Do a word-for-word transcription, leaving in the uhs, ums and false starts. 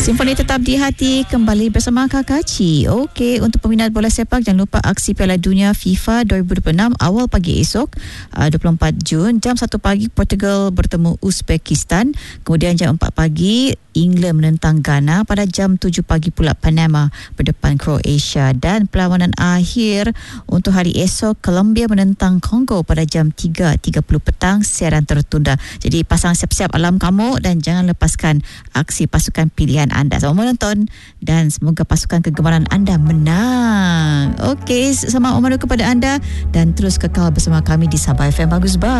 Simfoni tetap di hati kembali bersama Kakak Ci. Okey, untuk peminat bola sepak jangan lupa aksi Piala Dunia FIFA dua ribu dua puluh enam awal pagi esok uh, dua puluh empat Jun jam satu pagi Portugal bertemu Uzbekistan, kemudian jam empat pagi England menentang Ghana, pada jam tujuh pagi pula Panama berdepan Croatia, dan perlawanan akhir untuk hari esok Colombia menentang Kongo pada jam tiga tiga puluh petang, siaran tertunda. Jadi pasang siap-siap alarm kamu dan jangan lepaskan aksi pasukan pilihan anda. Selamat menonton dan semoga pasukan kegemaran anda menang. Okey, selamat memandu kepada anda dan terus kekal bersama kami di Sabah F M. Bagus, bye.